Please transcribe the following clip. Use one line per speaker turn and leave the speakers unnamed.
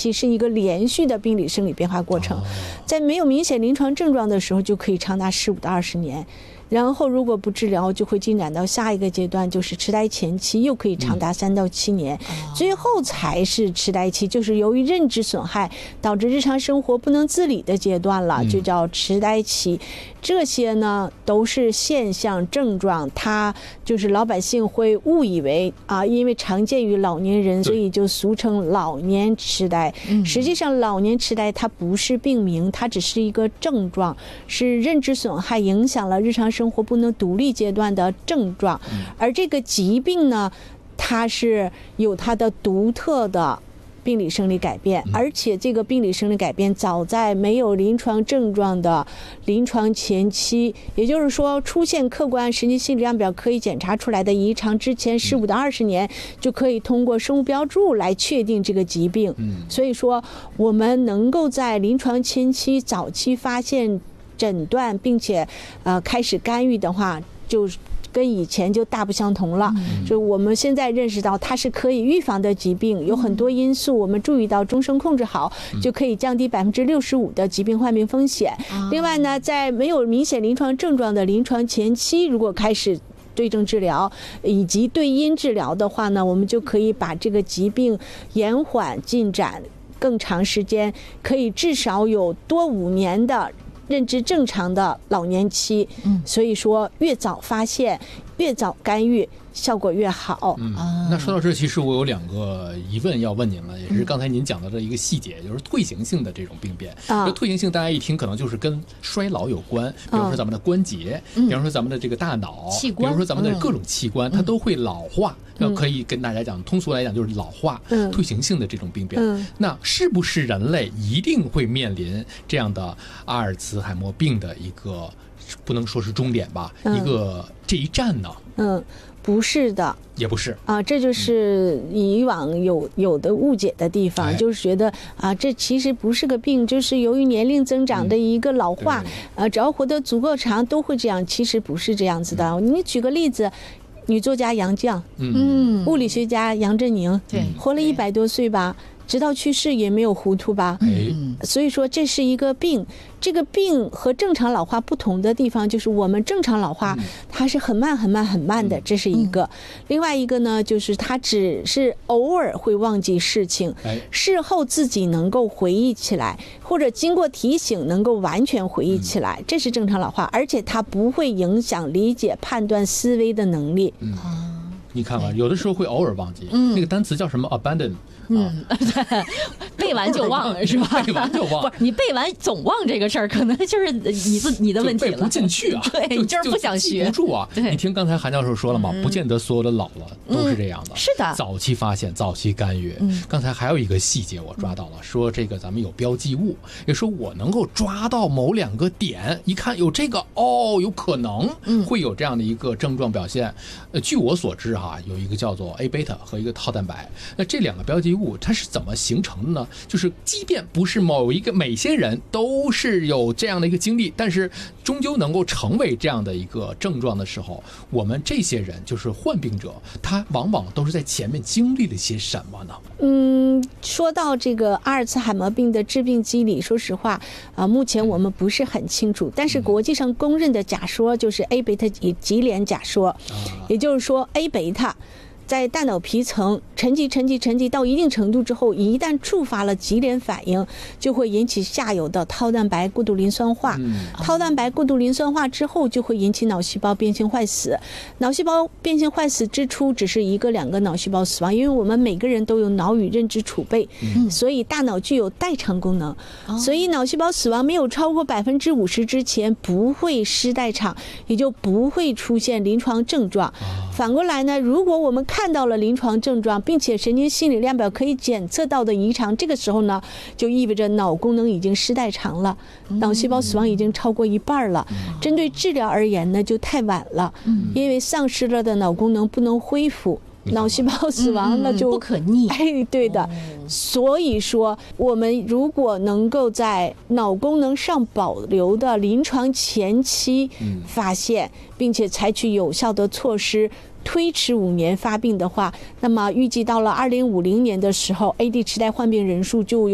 期是一个连续的病理生理变化过程，在没有明显临床症状的时候就可以长达15到20年。然后如果不治疗，就会进展到下一个阶段，就是痴呆前期，又可以长达3到7年，最后才是痴呆期，就是由于认知损害导致日常生活不能自理的阶段了，就叫痴呆期。这些呢都是现象症状，它就是老百姓会误以为因为常见于老年人，所以就俗称老年痴呆。实际上老年痴呆它不是病名，它只是一个症状，是认知损害影响了日常生活不能独立阶段的症状。而这个疾病呢，它是有它的独特的病理生理改变，而且这个病理生理改变早在没有临床症状的临床前期，也就是说出现客观神经心理量表可以检查出来的异常之前15到20年，就可以通过生物标注来确定这个疾病。所以说我们能够在临床前期早期发现诊断，并且开始干预的话，就跟以前就大不相同了。就我们现在认识到它是可以预防的疾病，有很多因素我们注意到，终生控制好就可以降低65%的疾病患病风险。另外呢，在没有明显临床症状的临床前期，如果开始对症治疗以及对因治疗的话呢，我们就可以把这个疾病延缓进展更长时间，可以至少有多5年的认知正常的老年期。所以说越早发现越早干预效果越好。
那说到这，其实我有2个疑问要问您了，也是刚才您讲到的一个细节，就是退行性的这种病变。这退行性大家一听可能就是跟衰老有关，比如说咱们的关节，比如说咱们的这个大脑，比如说咱们的各种器官，它都会老化。可以跟大家讲，通俗来讲就是老化、退行性的这种病变。那是不是人类一定会面临这样的阿尔茨海默病的一个，不能说是终点吧，这一站呢？
不是的，
也不是
这就是以往有的误解的地方，就是觉得这其实不是个病，就是由于年龄增长的一个老化，只要活得足够长都会这样。其实不是这样子的。你举个例子，女作家杨绛，物理学家杨振宁，活了100多岁吧，直到去世也没有糊涂吧。所以说这是一个病。这个病和正常老化不同的地方，就是我们正常老化它是很慢很慢很慢的，这是一个。另外一个呢，就是它只是偶尔会忘记事情，事后自己能够回忆起来，或者经过提醒能够完全回忆起来，这是正常老化，而且它不会影响理解、判断、思维的能力。
你看看，有的时候会偶尔忘记，那个单词叫什么 abandon。
背完就忘了是吧？
背完就忘，
不是你背完总忘这个事儿，可能就是你的问题了，
背不进去啊。
对，你就是不想学，
记不住啊。你听刚才韩教授说了嘛，不见得所有的老了都是这样的。
是的，
早期发现，早期干预。刚才还有一个细节我抓到了，说这个咱们有标记物，也说我能够抓到某2个点，一看有这个有可能会有这样的一个症状表现。据我所知有一个叫做 A 贝塔和一个套蛋白，那这2个标记物它是怎么形成的呢？就是即便不是每些人都是有这样的一个经历，但是终究能够成为这样的一个症状的时候，我们这些人就是患病者，他往往都是在前面经历了些什么呢？
说到这个阿尔茨海默病的致病机理，说实话目前我们不是很清楚，但是国际上公认的假说就是 A 贝塔级联假说，也就是说 A 贝塔在大脑皮层沉积到一定程度之后，一旦触发了级联反应，就会引起下游的套蛋白过度磷酸化。套蛋白过度磷酸化之后，就会引起脑细胞变性坏死。脑细胞变性坏死之初只是1个2个脑细胞死亡，因为我们每个人都有脑与认知储备，所以大脑具有代偿功能，所以脑细胞死亡没有超过50%之前不会失代偿，也就不会出现临床症状。反过来呢，如果我们看到了临床症状，并且神经心理量表可以检测到的异常，这个时候呢，就意味着脑功能已经失代偿了，脑细胞死亡已经超过1半了。针对治疗而言呢，就太晚了，因为丧失了的脑功能不能恢复。脑细胞死亡了就
不可逆。
对的。所以说我们如果能够在脑功能尚保留的临床前期发现，并且采取有效的措施，推迟5年发病的话，那么预计到了2050年的时候，AD 痴呆患病人数就